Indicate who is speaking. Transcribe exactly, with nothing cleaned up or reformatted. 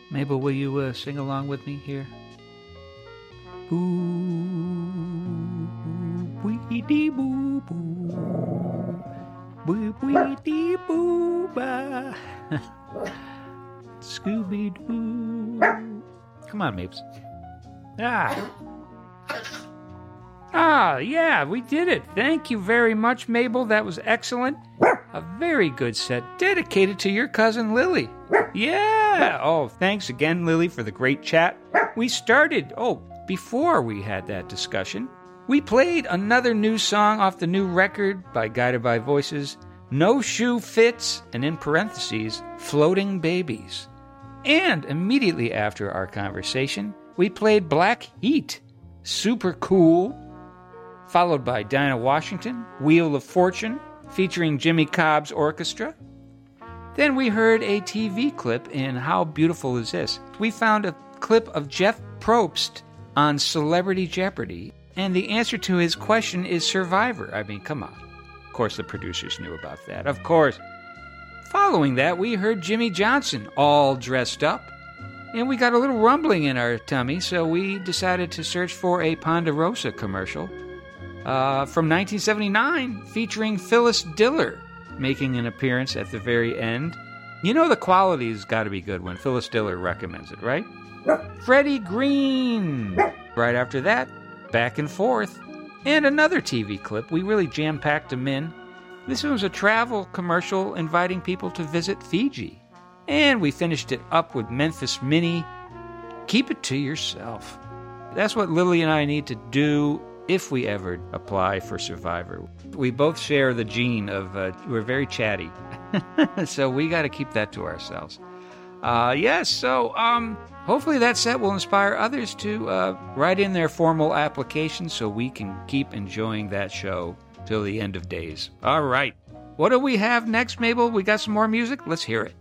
Speaker 1: Mabel, will you uh, sing along with me here? Boo, wee dee boo boo, boo wee dee boo ba, Scooby Doo. Come on, Mapes. Ah. Ah, yeah, we did it. Thank you very much, Mabel. That was excellent. A very good set, dedicated to your cousin Lily. Yeah. Oh, thanks again, Lily, for the great chat. We started, oh, before we had that discussion, we played another new song off the new record by Guided by Voices, No Shoe Fits, and in parentheses, Floating Babies. And immediately after our conversation, we played Black Heat, Super Cool, followed by Dinah Washington, Wheel of Fortune, featuring Jimmy Cobb's orchestra. Then we heard a T V clip in How Beautiful Is This? We found a clip of Jeff Probst on Celebrity Jeopardy, and the answer to his question is Survivor. I mean, come on. Of course the producers knew about that. Of course. Following that, we heard Jimmy Johnson, All Dressed Up, and we got a little rumbling in our tummy, so we decided to search for a Ponderosa commercial uh, from nineteen seventy-nine featuring Phyllis Diller making an appearance at the very end. You know the quality's got to be good when Phyllis Diller recommends it, right? Freddie Green. Right after that, Back and Forth. And another T V clip. We really jam-packed them in. This was a travel commercial inviting people to visit Fiji. And we finished it up with Memphis Minnie. Keep it to yourself. That's what Lily and I need to do if we ever apply for Survivor. We both share the gene of, uh, we're very chatty. So we got to keep that to ourselves. Uh, yes, so um, hopefully that set will inspire others to uh, write in their formal applications so we can keep enjoying that show till the end of days. All right. What do we have next, Mabel? We got some more music? Let's hear it.